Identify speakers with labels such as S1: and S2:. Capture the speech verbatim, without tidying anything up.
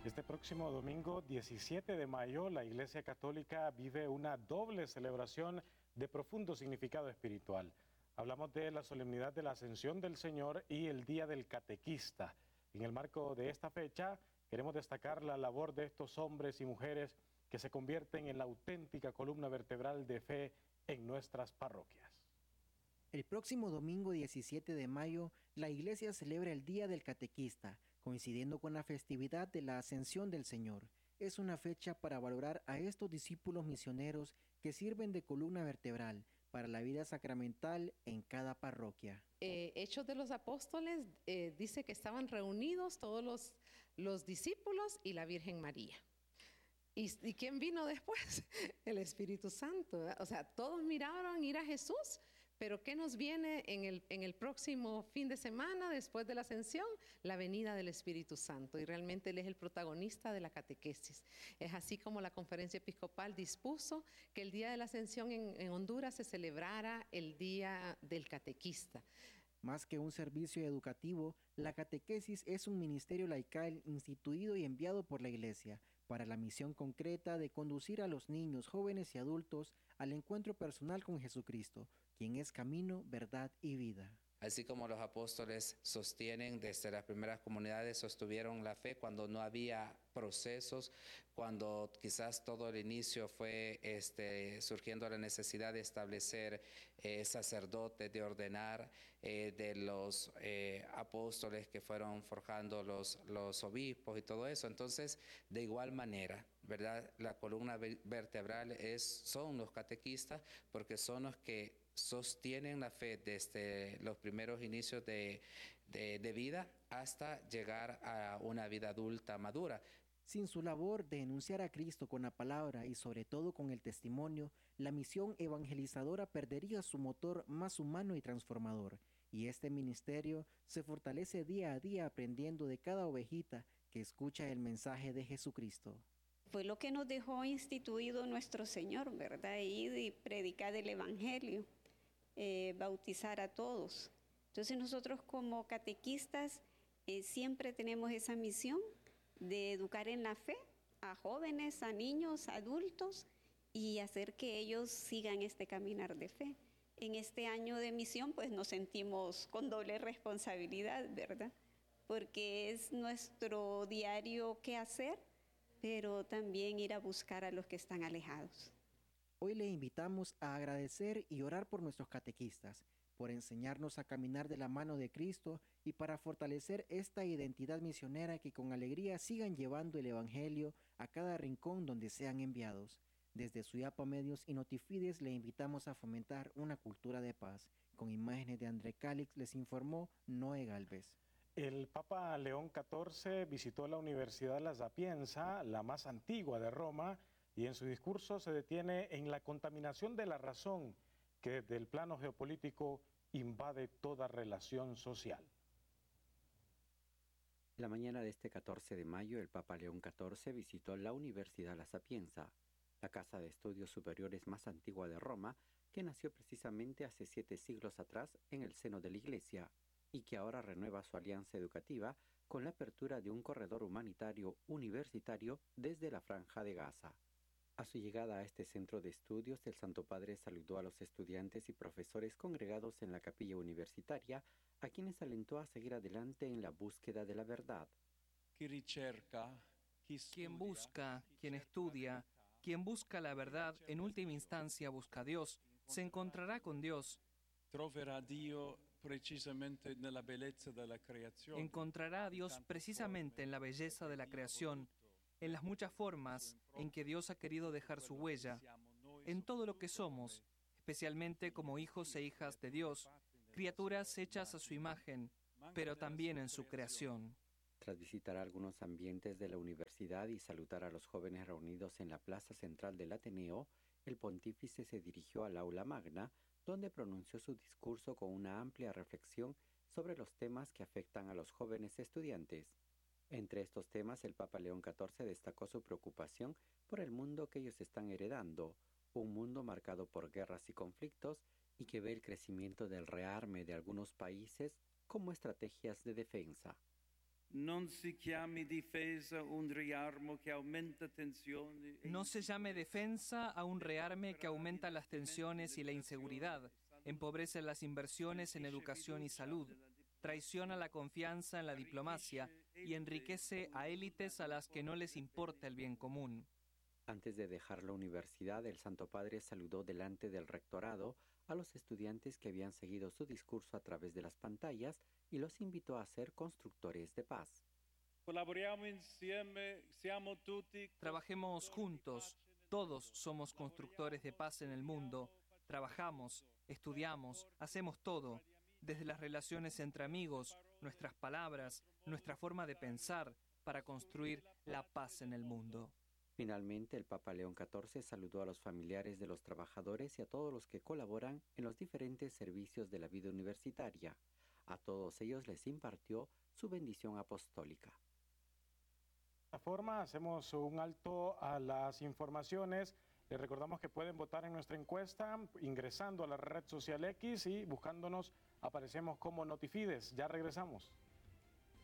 S1: Este próximo domingo diecisiete de mayo, la Iglesia Católica vive una doble celebración de profundo significado espiritual. Hablamos de la solemnidad de la Ascensión del Señor y el Día del Catequista. En el marco de esta fecha, queremos destacar la labor de estos hombres y mujeres que se convierten en la auténtica columna vertebral de fe en nuestras parroquias.
S2: El próximo domingo diecisiete de mayo, la Iglesia celebra el Día del Catequista, coincidiendo con la festividad de la Ascensión del Señor. Es una fecha para valorar a estos discípulos misioneros que sirven de columna vertebral para la vida sacramental en cada parroquia.
S3: Eh, Hechos de los Apóstoles eh, dice que estaban reunidos todos los, los discípulos y la Virgen María. ¿Y, ¿Y quién vino después? El Espíritu Santo, ¿verdad? O sea, todos miraron ir a Jesús, pero ¿qué nos viene en el, en el próximo fin de semana después de la Ascensión? La venida del Espíritu Santo, y realmente Él es el protagonista de la catequesis. Es así como la Conferencia Episcopal dispuso que el día de la Ascensión en, en Honduras se celebrara el Día del Catequista.
S2: Más que un servicio educativo, la catequesis es un ministerio laical instituido y enviado por la Iglesia para la misión concreta de conducir a los niños, jóvenes y adultos al encuentro personal con Jesucristo, quien es camino, verdad y vida.
S4: Así como los apóstoles sostienen desde las primeras comunidades, sostuvieron la fe cuando no había procesos, cuando quizás todo el inicio fue este, surgiendo la necesidad de establecer eh, sacerdotes, de ordenar, eh, de los eh, apóstoles que fueron forjando los, los obispos y todo eso. Entonces, de igual manera, ¿verdad? La columna vertebral es, son los catequistas, porque son los que sostienen la fe desde los primeros inicios de, de, de vida hasta llegar a una vida adulta madura.
S2: Sin su labor de enunciar a Cristo con la palabra y sobre todo con el testimonio, la misión evangelizadora perdería su motor más humano y transformador. Y este ministerio se fortalece día a día aprendiendo de cada ovejita que escucha el mensaje de Jesucristo.
S5: Fue lo que nos dejó instituido nuestro Señor, ¿verdad? Ir y predicar el Evangelio, eh, bautizar a todos. Entonces nosotros como catequistas eh, siempre tenemos esa misión de educar en la fe a jóvenes, a niños, a adultos, y hacer que ellos sigan este caminar de fe. En este año de misión pues nos sentimos con doble responsabilidad, ¿verdad? Porque es nuestro diario qué hacer, pero también ir a buscar a los que están alejados.
S2: Hoy le invitamos a agradecer y orar por nuestros catequistas, por enseñarnos a caminar de la mano de Cristo y para fortalecer esta identidad misionera que con alegría sigan llevando el Evangelio a cada rincón donde sean enviados. Desde Suyapa Medios y Notifides le invitamos a fomentar una cultura de paz. Con imágenes de André Cálix les informó Noé Galvez.
S1: El Papa León catorce visitó la Universidad La Sapienza, la más antigua de Roma, y en su discurso se detiene en la contaminación de la razón que desde el plano geopolítico invade toda relación social.
S6: La mañana de este catorce de mayo, el Papa León catorce visitó la Universidad La Sapienza, la casa de estudios superiores más antigua de Roma, que nació precisamente hace siete siglos atrás en el seno de la Iglesia, y que ahora renueva su alianza educativa con la apertura de un corredor humanitario universitario desde la Franja de Gaza. A su llegada a este centro de estudios, el Santo Padre saludó a los estudiantes y profesores congregados en la capilla universitaria, a quienes alentó a seguir adelante en la búsqueda de la verdad.
S7: Quien busca, quien estudia, quien busca la verdad, en última instancia busca a Dios, se encontrará con Dios. Encontrará a Dios precisamente en la belleza de la creación, en las muchas formas en que Dios ha querido dejar su huella, en todo lo que somos, especialmente como hijos e hijas de Dios, criaturas hechas a su imagen, pero también en su creación.
S6: Tras visitar algunos ambientes de la universidad y saludar a los jóvenes reunidos en la plaza central del Ateneo, el pontífice se dirigió al aula magna, donde pronunció su discurso con una amplia reflexión sobre los temas que afectan a los jóvenes estudiantes. Entre estos temas, el Papa León catorce destacó su preocupación por el mundo que ellos están heredando, un mundo marcado por guerras y conflictos y que ve el crecimiento del rearme de algunos países como estrategias de defensa.
S8: Non si chiami difesa un riarmo che aumenta tensioni. e
S7: No se llame defensa a un rearme que aumenta las tensiones y la inseguridad, empobrece las inversiones en educación y salud, traiciona la confianza en la diplomacia y enriquece a élites a las que no les importa el bien común.
S6: Antes de dejar la universidad, el Santo Padre saludó delante del rectorado a los estudiantes que habían seguido su discurso a través de las pantallas y los invitó a ser constructores de paz.
S8: Collaboriamo insieme, siamo tutti.
S7: Trabajemos juntos, todos somos constructores de paz en el mundo, trabajamos, estudiamos, hacemos todo, desde las relaciones entre amigos, nuestras palabras, nuestra forma de pensar, para construir la paz en el mundo.
S6: Finalmente, el Papa León catorce saludó a los familiares de los trabajadores y a todos los que colaboran en los diferentes servicios de la vida universitaria. A todos ellos les impartió su bendición apostólica.
S1: De esta forma, hacemos un alto a las informaciones. Les recordamos que pueden votar en nuestra encuesta ingresando a la red social X y buscándonos aparecemos como Notifides. Ya regresamos.